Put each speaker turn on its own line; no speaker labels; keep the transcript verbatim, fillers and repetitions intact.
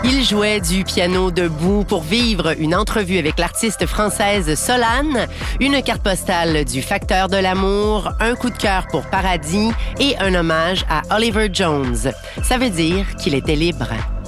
Il jouait du piano debout pour vivre une entrevue avec l'artiste française Solane, une carte postale du facteur de l'amour, un coup de cœur pour Paradis et un hommage à Oliver Jones. Ça veut dire qu'il était libre.